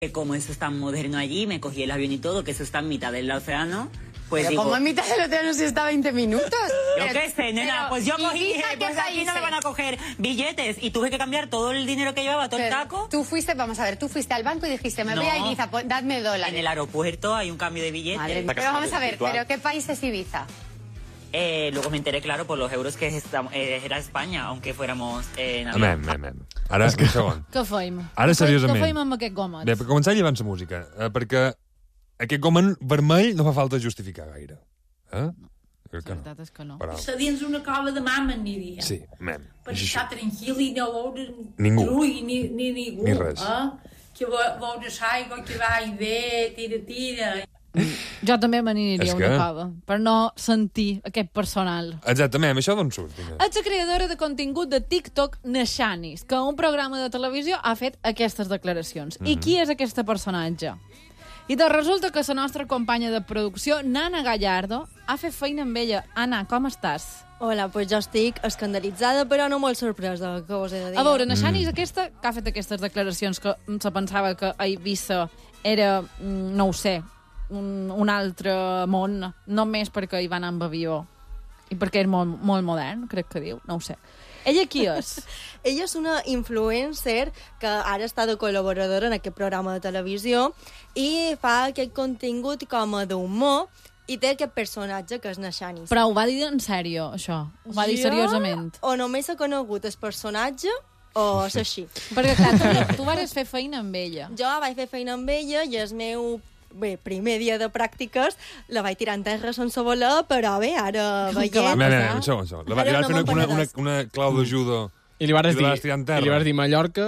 Como eso es tan moderno allí, me cogí el avión y todo, que eso está en mitad del océano. Pues pero digo, ¿cómo en mitad del océano si está 20 minutos? Yo qué sé, nena, pues yo cogí y dije, pues aquí no me van a coger billetes. Y tuve que cambiar todo el dinero que llevaba, todo el taco. Tú fuiste, vamos a ver, tú fuiste al banco y dijiste, me voy a Ibiza, pues, dadme dólares. En el aeropuerto hay un cambio de billetes. Madre mía. Pero vamos a ver, ¿pero qué país es Ibiza? Luego me enteré, claro, por los euros que era Espanya, aunque fuéramos en avión. Ara, un segon. Què feim? Ara, seriosament. Què feim amb aquest gomet? Bé, per començar, llevant la música, perquè aquest gomet vermell no fa falta justificar gaire. La veritat és que no. Però... Se dins una cova de mama aniria. Sí, mem. Per estar tranquil i no veure ningú. Ni ningú. Ni res. Que veure l'aigua que va i ve, tira. Jo també me n'aniria a una cova, per no sentir aquest personal. Exactament, això d'on surt? Ets la creadora de contingut de TikTok Naixanis, que un programa de televisió ha fet aquestes declaracions. I qui és aquesta personatge? I doncs resulta que la nostra companya de producció, Nana Gallardo, ha fet feina amb ella. Anna, com estàs? Hola, doncs jo estic escandalitzada, però no molt sorpresa, que us he de dir. A veure, Naixanis, aquesta que ha fet aquestes declaracions, que se pensava que a Eivissa era, no ho sé, un altre món, només perquè hi va anar amb avió i perquè és molt, molt modern, crec que diu, no ho sé. Ella qui és? Ella és una influencer que ara està de col·laboradora en aquest programa de televisió i fa aquest contingut com a d'humor i té aquest personatge que és Naixanis. Però ho va dir en sèrio, això? Ho va dir seriosament? O només ha conegut el personatge o és així. Perquè, clar, tu vas fer feina amb ella. Jo vaig fer feina amb ella i el meu primer dia de pràctiques la vaig tirar en terra sense voler, però bé, ara veiem... Això. La vaig fer una clau de judo i li vas dir Mallorca.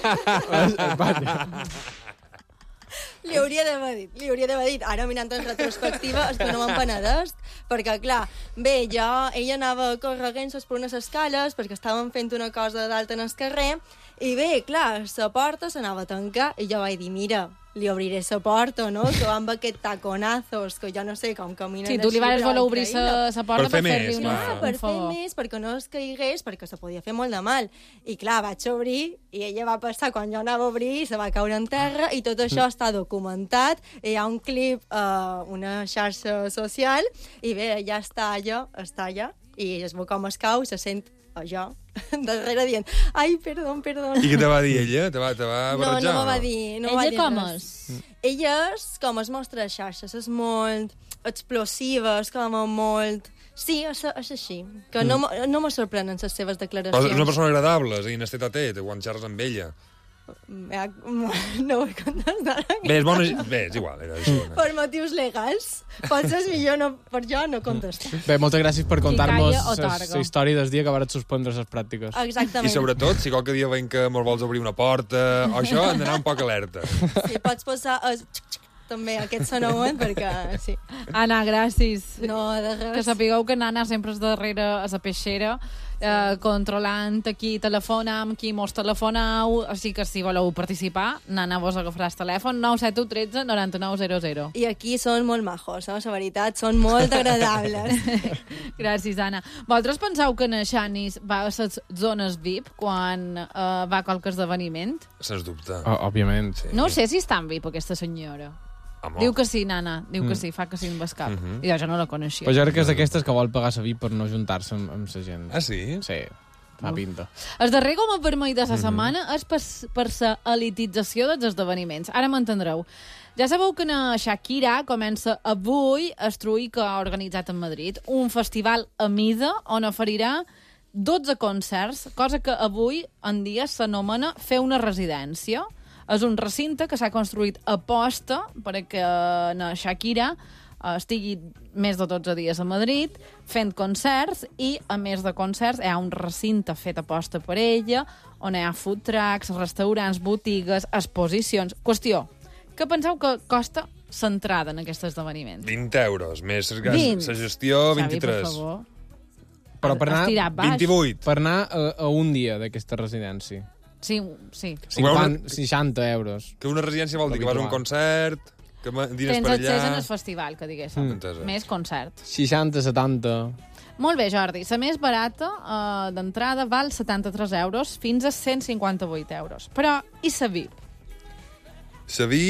Li hauria d'haver dit. Ara, mirant en retrospectiva, és que no me'n penedeix, perquè, clar, bé, ella anava corregent-se per unes escales, perquè estàvem fent una cosa d'alta en el carrer, i bé, clar, la porta s'anava a tancar, i jo vaig dir, mira, li obriré la porta, no? Que va amb aquest taconazos, que jo no sé com caminen així. Sí, tu li vas voler obrir la porta per fer-li un favor. Per fer més, perquè no es caigués, perquè se podia fer molt de mal. I clar, vaig obrir, i ella va passar quan jo anava a obrir, se va caure en terra, i tot això està documentat. Hi ha un clip a una xarxa social, i bé, ja està allà, i es veu com es cau, se sent jo darrere dient, ai, perdó. I què te va dir ella? Te va barrejar? No me va dir. Ella com és? Ella és com es mostra a xarxes, és molt explosiva, és com molt... Sí, és així, que no me sorprenen les seves declaracions. Però és una persona agradable, és a dir, n'està tatet, quan xerres amb ella. No vull contestar. Bé, és igual. Per motius legals, potser és millor per jo no contestar. Bé, moltes gràcies per contar-nos la història del dia que vares suspendre les pràctiques. Exactament. I sobretot, si qualque dia veiem que ens vols obrir una porta o això, hem d'anar un poc alerta. Sí, pots posar també aquest sonament, perquè sí. Anna, gràcies. No, de res. Que sapigueu que Nana sempre és darrere a la peixera, controlant qui telefona, amb qui mos telefoneu, així que si voleu participar, Nana vos agafarà el telèfon 971 13 9900. I aquí són molt majos, la veritat, són molt agradables. Gràcies, Anna. Vosaltres penseu que Naixanis va a les zones VIP quan va a qualque esdeveniment? Sens dubte. Òbviament. Sí. No sé si està en VIP, aquesta senyora. Amor. Diu que sí, Nana, diu que sí, fa que sí amb el cap. I jo no la coneixia. Però jo crec que és d'aquestes que vol pagar la VIP per no juntar-se amb la gent. Ah, sí? Sí, fa pinta. El darrer goma vermell de la setmana és per la elitització dels esdeveniments. Ara m'entendreu. Ja sabeu que Shakira comença avui el trull que ha organitzat en Madrid, un festival a mida on oferirà 12 concerts, cosa que avui en dia s'anomena fer una residència. És un recinte que s'ha construït a posta perquè Shakira estigui més de 12 dies a Madrid fent concerts i, a més de concerts, hi ha un recinte fet a posta per ella on hi ha food trucks, restaurants, botigues, exposicions... Qüestió, què penseu que costa l'entrada en aquest esdeveniment? 20 euros, més la gestió, 23. Xavi, per favor. Però per anar... 28. Per anar a un dia d'aquesta residència. Sí. 60 euros. Que una residència vol dir que vas a un concert, que dines per allà... Tens accés en el festival, que diguéssim. Més concert. 60, 70... Molt bé, Jordi. La més barata d'entrada val 73 euros fins a 158 euros. Però, i la VIP? La VIP